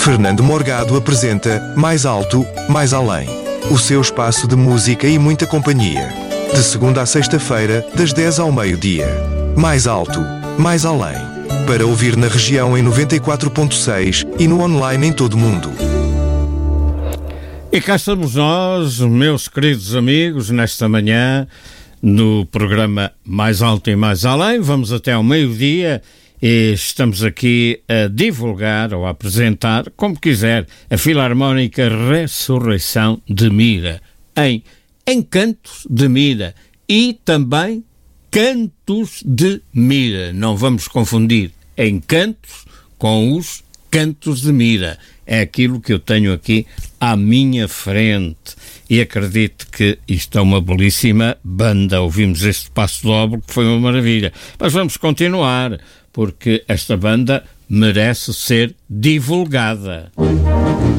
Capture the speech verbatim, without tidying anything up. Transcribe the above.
Fernando Morgado apresenta Mais Alto, Mais Além. O seu espaço de música e muita companhia. De segunda a sexta-feira, das dez ao meio-dia. Mais Alto, Mais Além. Para ouvir na região em noventa e quatro ponto seis e no online em todo o mundo. E cá estamos nós, meus queridos amigos, nesta manhã, no programa Mais Alto e Mais Além. Vamos até ao meio-dia e estamos aqui a divulgar ou a apresentar, como quiser, a Filarmónica Ressurreição de Mira, em Encantos de Mira e também Cantos de Mira. Não vamos confundir Encantos com os Cantos de Mira. É aquilo que eu tenho aqui à minha frente. E acredito que isto é uma belíssima banda. Ouvimos este passo doble, que foi uma maravilha. Mas vamos continuar, porque esta banda merece ser divulgada.